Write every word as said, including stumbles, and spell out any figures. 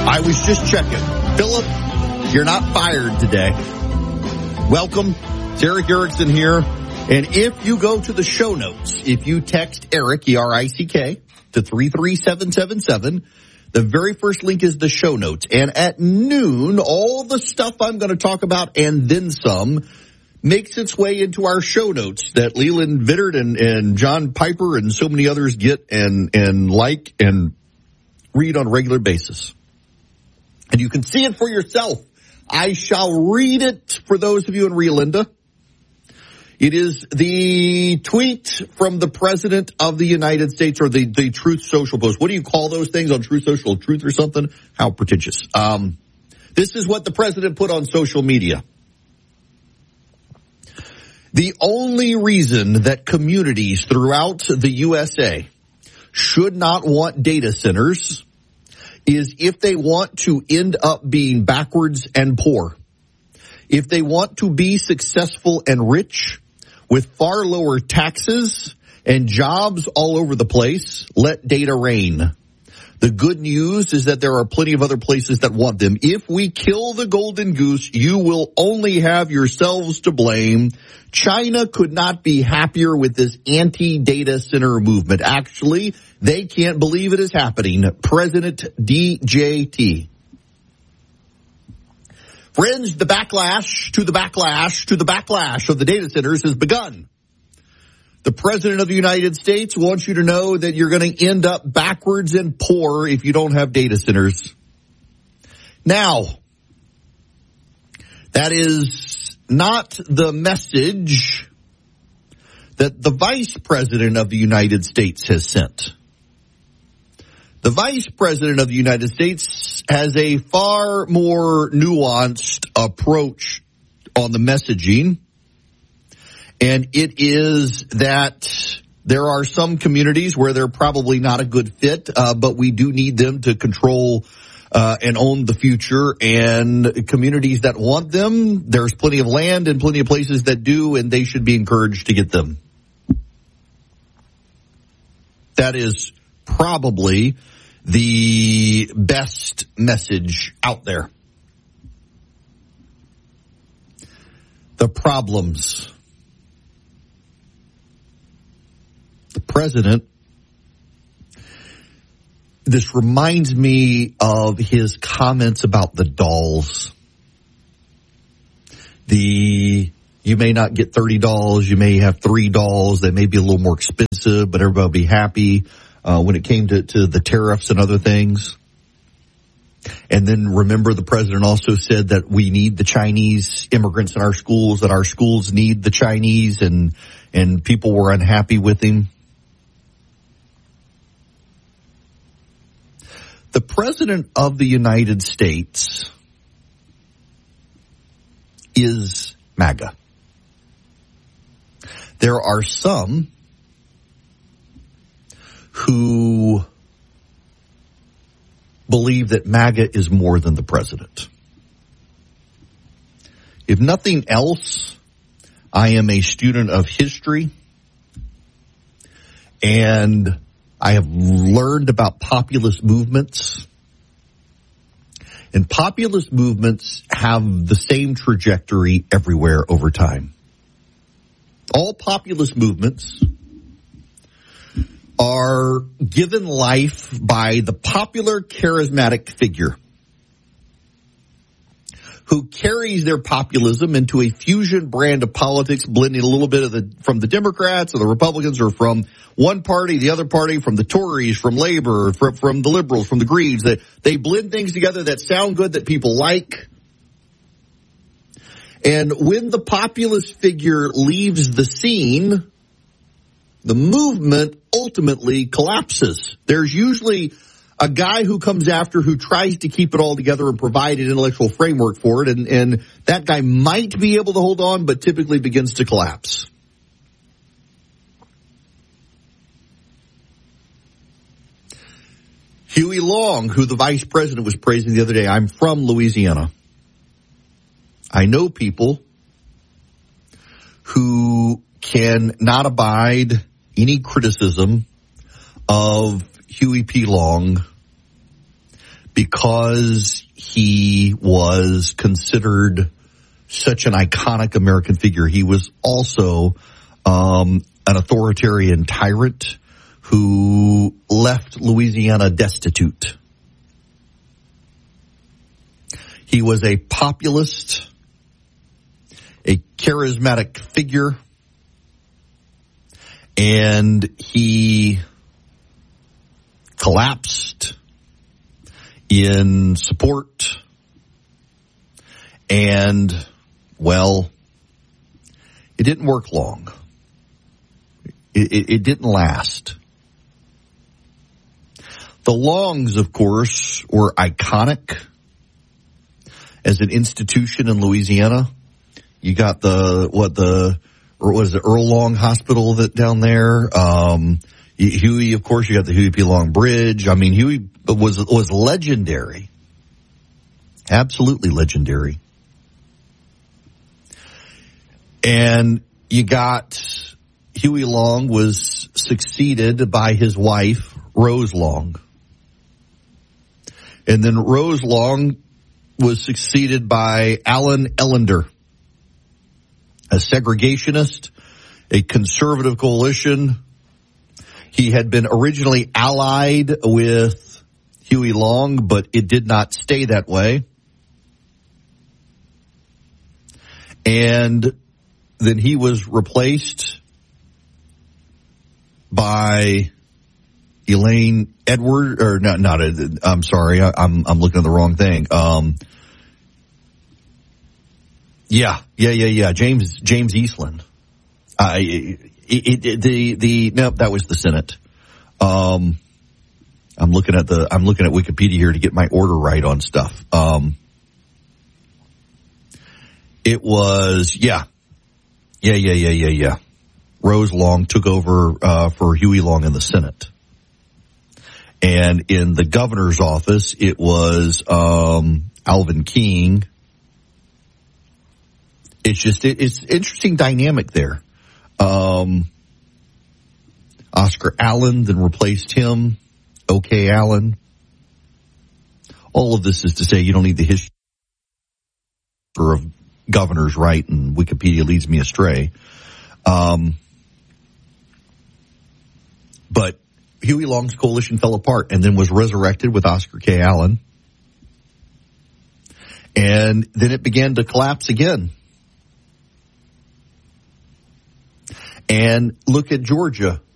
I was just checking. Philip, you're not fired today. Welcome. It's Erick Erickson here. And if you go to the show notes, if you text Eric, E R I C K, to three three seven seven seven, the very first link is the show notes. And at noon, all the stuff I'm going to talk about and then some makes its way into our show notes that Leland Vittert and, and John Piper and so many others get and, and like and read on a regular basis. And you can see it for yourself. I shall read it for those of you in Rio Linda. It is the tweet from the President of the United States, or the, the Truth Social post. What do you call those things on Truth Social? Truth or something? How pretentious. Um, this is what the President put on social media. The only reason that communities throughout the U S A should not want data centers is if they want to end up being backwards and poor. If they want to be successful and rich with far lower taxes and jobs all over the place, let data reign. The good news is that there are plenty of other places that want them. If we kill the golden goose, you will only have yourselves to blame. China could not be happier with this anti-data center movement. Actually, they can't believe it is happening. President D J T. Friends, the backlash to the backlash to the backlash of the data centers has begun. The President of the United States wants you to know that you're going to end up backwards and poor if you don't have data centers. Now, that is not the message that the Vice President of the United States has sent. The Vice President of the United States has a far more nuanced approach on the messaging, and it is that there are some communities where they're probably not a good fit, uh, but we do need them to control uh, and own the future, and communities that want them, there's plenty of land and plenty of places that do, and they should be encouraged to get them. That is probably the best message out there. The problems. The president, this reminds me of his comments about the dolls. The, you may not get thirty dolls, you may have three dolls, they may be a little more expensive, but everybody will be happy. Uh, when it came to, to the tariffs and other things. And then remember, the president also said that we need the Chinese immigrants in our schools, that our schools need the Chinese, and, and people were unhappy with him. The President of the United States is MAGA. There are some who believe that MAGA is more than the president. If nothing else, I am a student of history, and I have learned about populist movements. And populist movements have the same trajectory everywhere over time. All populist movements are given life by the popular charismatic figure who carries their populism into a fusion brand of politics, blending a little bit of the from the Democrats or the Republicans, or from one party, the other party, from the Tories, from Labor, from, from the Liberals, from the Greens. That they blend things together that sound good, that people like. And when the populist figure leaves the scene, the movement ultimately collapses. There's usually a guy who comes after who tries to keep it all together and provide an intellectual framework for it, and, and that guy might be able to hold on, but typically begins to collapse. Huey Long, who the vice president was praising the other day, I'm from Louisiana. I know people who can not abide any criticism of Huey P. Long because he was considered such an iconic American figure, he was also um, an authoritarian tyrant who left Louisiana destitute. He was a populist, a charismatic figure, and he collapsed in support, and, well, it didn't work long. It, it, it didn't last. The Longs, of course, were iconic as an institution in Louisiana. You got the, what the, or what is it, Earl Long Hospital that down there? Um, Huey, of course, you got the Huey P. Long Bridge. I mean, Huey was, was legendary. Absolutely legendary. And you got Huey Long was succeeded by his wife, Rose Long. And then Rose Long was succeeded by Allen Ellender, a segregationist, a conservative coalition. He had been originally allied with Huey Long, but it did not stay that way. And then he was replaced by Elaine Edward, or not, not, a, I'm sorry, I, I'm, I'm looking at the wrong thing. Um, yeah, yeah, yeah, yeah, James, James Eastland. Uh, it, it, it, the, the, no, that was the Senate. Um, I'm looking at the, I'm looking at Wikipedia here to get my order right on stuff. Um, it was, yeah, yeah, yeah, yeah, yeah, yeah. Rose Long took over, uh, for Huey Long in the Senate. And in the governor's office, it was, um, Alvin King. It's just, it, it's interesting dynamic there. Um, Oscar Allen then replaced him. O.K. Allen. All of this is to say you don't need the history of governors, right? And Wikipedia leads me astray. Um, but Huey Long's coalition fell apart and then was resurrected with Oscar K. Allen. And then it began to collapse again. And look at Georgia